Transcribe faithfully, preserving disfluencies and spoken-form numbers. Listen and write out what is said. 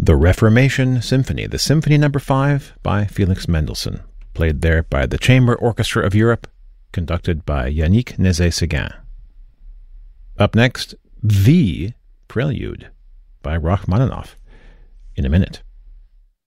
The Reformation Symphony, the Symphony Number five by Felix Mendelssohn, played there by the Chamber Orchestra of Europe, conducted by Yannick Nézet-Séguin. Up next, The Prelude by Rachmaninoff, in a minute.